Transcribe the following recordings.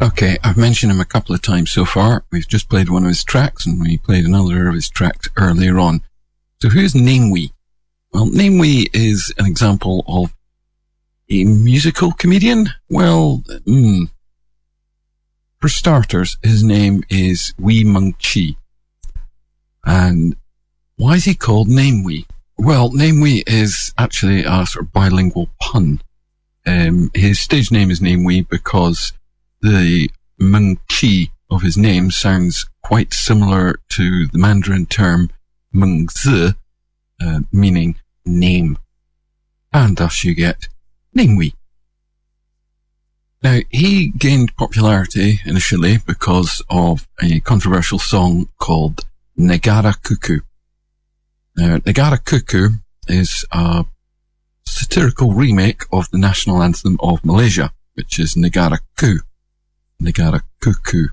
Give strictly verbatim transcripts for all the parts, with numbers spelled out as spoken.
Okay, I've mentioned him a couple of times so far. We've just played one of his tracks, and we played another of his tracks earlier on. So who's Namewee? Well, Namewee is an example of a musical comedian. Well, mm, for starters, his name is Wee Mung Chi. And why is he called Namewee? Well, Namewee is actually a sort of bilingual pun. Um, his stage name is Namewee because the Mung Chi of his name sounds quite similar to the Mandarin term Meng Zi, uh, meaning name. And thus you get Namewee. Now, he gained popularity initially because of a controversial song called Negara Cuckoo. Now, Negara Cuckoo is a satirical remake of the national anthem of Malaysia, which is Negara Ku. Negara Cuckoo.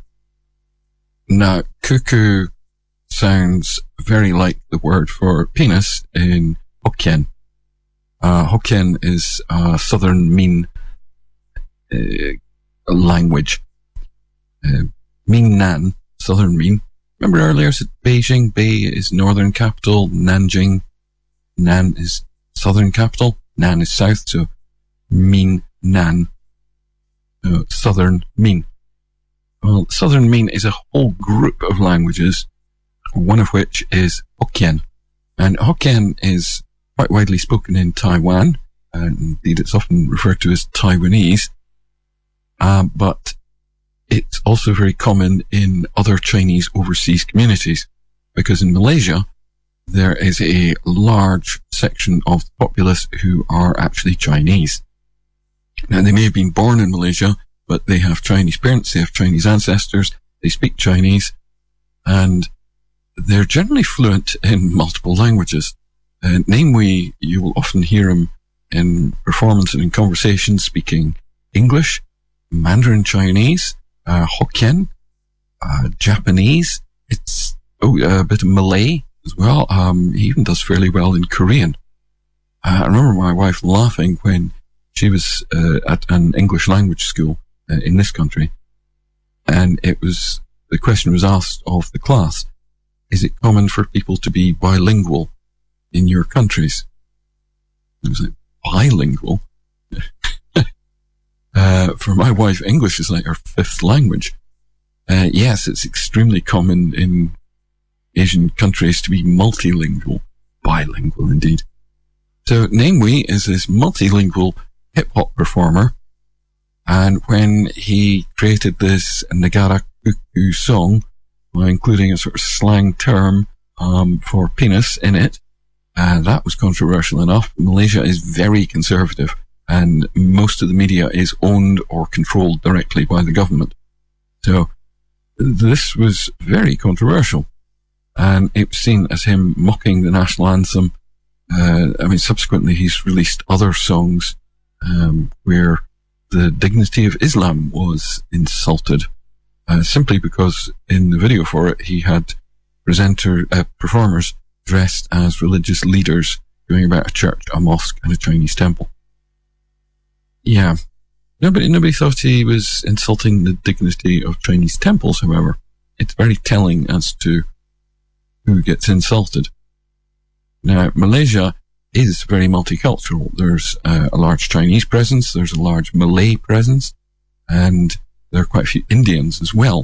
Now, cuckoo sounds very like the word for penis in Hokkien. Uh, Hokkien is a southern Min uh, language. Uh, Min Nan, southern Min. Remember earlier I said Beijing, Bei is northern capital, Nanjing, Nan is southern capital, Nan is south, so Min Nan, uh, southern Min. Well, southern Min is a whole group of languages, one of which is Hokkien. And Hokkien is quite widely spoken in Taiwan, and indeed it's often referred to as Taiwanese, um, but it's also very common in other Chinese overseas communities, because in Malaysia, there is a large section of the populace who are actually Chinese. Now, they may have been born in Malaysia, but they have Chinese parents, they have Chinese ancestors, they speak Chinese, and they're generally fluent in multiple languages. Uh, namely, you will often hear him in performance and in conversation speaking English, Mandarin Chinese, uh, Hokkien, uh, Japanese, it's oh, a bit of Malay as well. Um, he even does fairly well in Korean. Uh, I remember my wife laughing when she was uh, at an English language school uh, in this country, and it was the question was asked of the class: is it common for people to be bilingual in your countries? I was like, bilingual? uh, for my wife, English is like her fifth language. Uh, yes, it's extremely common in Asian countries to be multilingual, bilingual indeed. So Namewee is this multilingual hip-hop performer, and when he created this Negara Cuckoo song, by including a sort of slang term um, for penis in it, and that was controversial enough. Malaysia is very conservative, and most of the media is owned or controlled directly by the government. So this was very controversial, and it was seen as him mocking the national anthem. Uh, I mean, subsequently he's released other songs um, where the dignity of Islam was insulted, uh, simply because in the video for it he had presenter uh, performers dressed as religious leaders going about a church, a mosque, and a Chinese temple. Yeah. Nobody, nobody thought he was insulting the dignity of Chinese temples, however. It's very telling as to who gets insulted. Now, Malaysia is very multicultural. There's uh, a large Chinese presence, there's a large Malay presence, and there are quite a few Indians as well.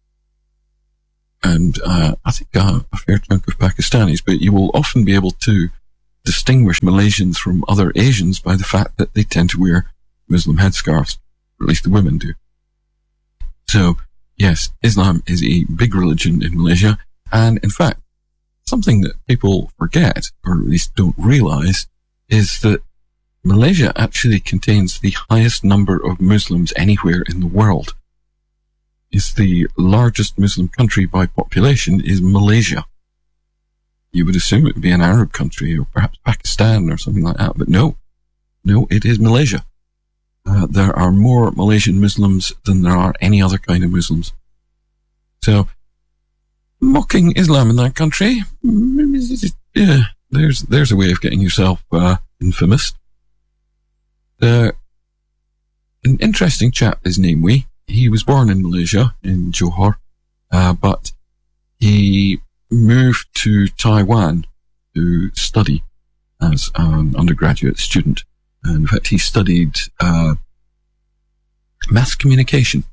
And uh, I think uh, a fair chunk of Pakistanis, but you will often be able to distinguish Malaysians from other Asians by the fact that they tend to wear Muslim headscarves, or at least the women do. So, yes, Islam is a big religion in Malaysia, and in fact, something that people forget, or at least don't realize, is that Malaysia actually contains the highest number of Muslims anywhere in the world. It's the largest Muslim country by population is Malaysia. You would assume it would be an Arab country, or perhaps Pakistan or something like that, but no. No, it is Malaysia. Uh, there are more Malaysian Muslims than there are any other kind of Muslims. So, mocking Islam in that country, yeah, there's there's a way of getting yourself uh, infamous. Uh, an interesting chap is Namewee. he was born in Malaysia, in Johor, uh, but he moved to Taiwan to study as an undergraduate student. And in fact, he studied uh, mass communication.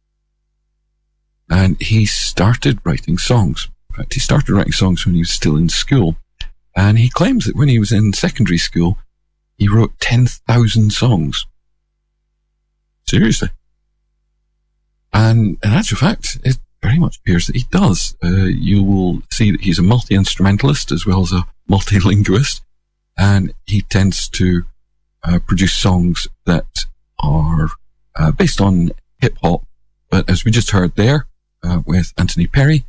And he started writing songs. In fact, he started writing songs when he was still in school. And he claims that when he was in secondary school, he wrote ten thousand songs. Seriously. And in actual fact, it very much appears that he does. Uh, you will see that he's a multi-instrumentalist as well as a multilinguist. And he tends to uh, produce songs that are uh, based on hip-hop. But as we just heard there uh, with Anthony Perry,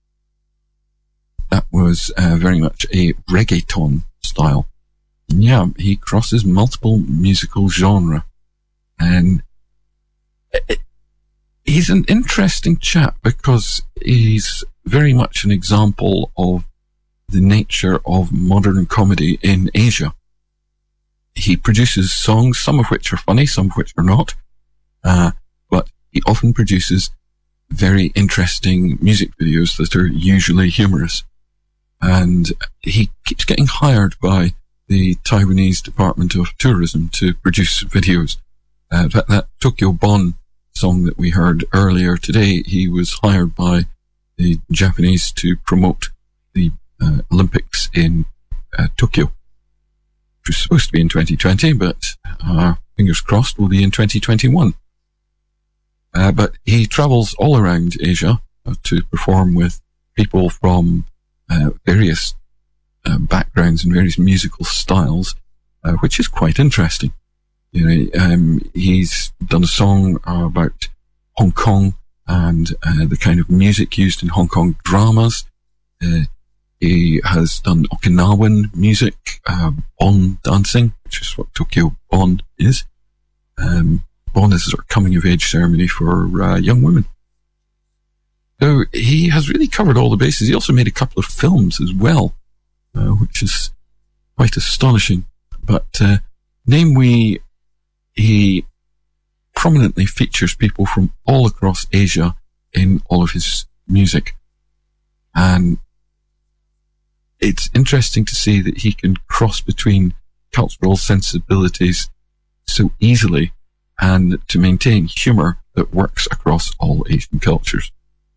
that was uh, very much a reggaeton style. And yeah, he crosses multiple musical genre. And it, he's an interesting chap because he's very much an example of the nature of modern comedy in Asia. He produces songs, some of which are funny, some of which are not, uh, but he often produces very interesting music videos that are usually humorous. And he keeps getting hired by the Taiwanese Department of Tourism to produce videos. Uh, that, that Tokyo Bon song that we heard earlier today, he was hired by the Japanese to promote the uh, Olympics in uh, Tokyo, which was supposed to be in twenty twenty, but uh, fingers crossed will be in twenty twenty-one. Uh, but he travels all around Asia uh, to perform with people from uh, various uh, backgrounds and various musical styles, uh, which is quite interesting. You know, um, he's done a song uh, about Hong Kong and uh, the kind of music used in Hong Kong dramas. Uh, he has done Okinawan music, uh, Bon dancing, which is what Tokyo Bon is. Um, Bon is a sort of coming of age ceremony for uh, young women. So he has really covered all the bases. He also made a couple of films as well, uh, which is quite astonishing. But uh, namely, he prominently features people from all across Asia in all of his music. And it's interesting to see that he can cross between cultural sensibilities so easily and to maintain humour that works across all Asian cultures.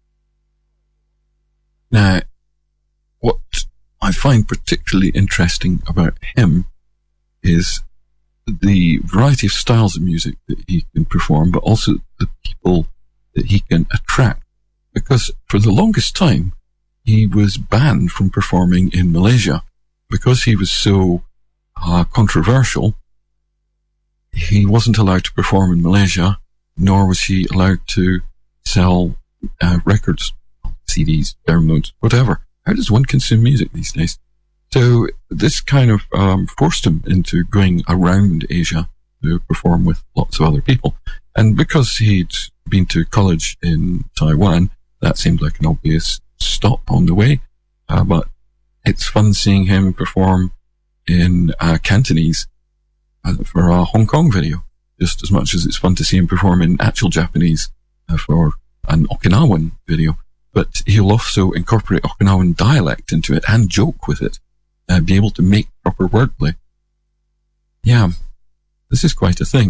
Now, what I find particularly interesting about him is the variety of styles of music that he can perform, but also the people that he can attract. Because for the longest time, he was banned from performing in Malaysia. Because he was so uh, controversial, he wasn't allowed to perform in Malaysia, nor was he allowed to sell uh, records, C Ds, downloads, whatever. How does one consume music these days? So this kind of um, forced him into going around Asia to perform with lots of other people. And because he'd been to college in Taiwan, that seemed like an obvious stop on the way. Uh, but it's fun seeing him perform in uh, Cantonese uh, for a Hong Kong video, just as much as it's fun to see him perform in actual Japanese uh, for an Okinawan video. But he'll also incorporate Okinawan dialect into it and joke with it. Uh, be able to make proper wordplay. Yeah, this is quite a thing.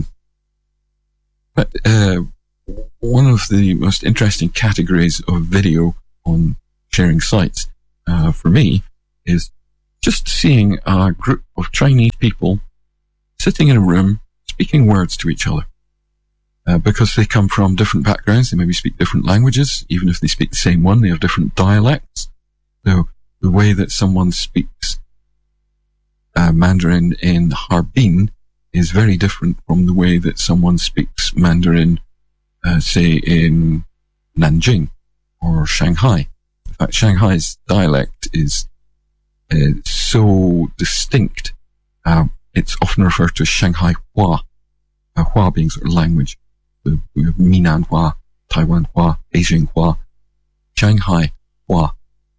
But uh, one of the most interesting categories of video on sharing sites uh, for me is just seeing a group of Chinese people sitting in a room speaking words to each other. Uh, because they come from different backgrounds, they maybe speak different languages. Even if they speak the same one, they have different dialects. So the way that someone speaks Uh, Mandarin in Harbin is very different from the way that someone speaks Mandarin, uh, say, in Nanjing or Shanghai. In fact, Shanghai's dialect is uh, so distinct, uh, it's often referred to as Shanghai Hua, uh, Hua being sort of language. So we have Minan Hua, Taiwan Hua, Beijing Hua, Shanghai Hua.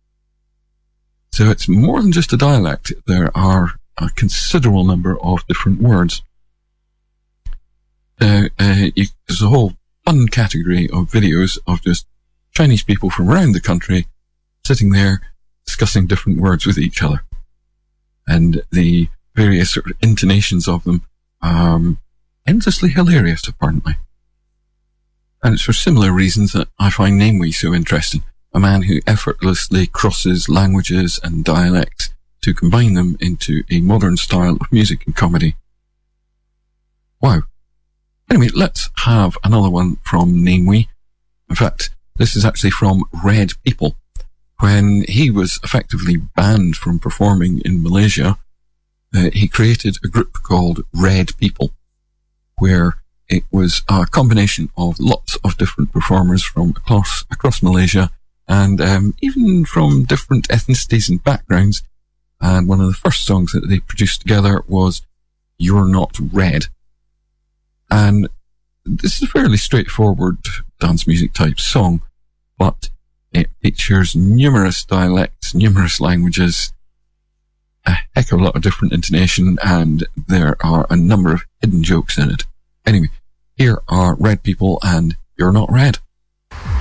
So it's more than just a dialect. There are a considerable number of different words. Uh, uh, you, there's a whole fun category of videos of just Chinese people from around the country sitting there discussing different words with each other. And the various sort of intonations of them are um, endlessly hilarious, apparently. And it's for similar reasons that I find Namewee so interesting. A man who effortlessly crosses languages and dialects to combine them into a modern style of music and comedy. Wow. Anyway, let's have another one from Namewee. In fact, this is actually from Red People. When he was effectively banned from performing in Malaysia, uh, he created a group called Red People, where it was a combination of lots of different performers from across, across Malaysia, and um, even from different ethnicities and backgrounds. And one of the first songs that they produced together was You're Not Red. And this is a fairly straightforward dance music type song, but it features numerous dialects, numerous languages, a heck of a lot of different intonation, and there are a number of hidden jokes in it. Anyway, here are Red People and You're Not Red.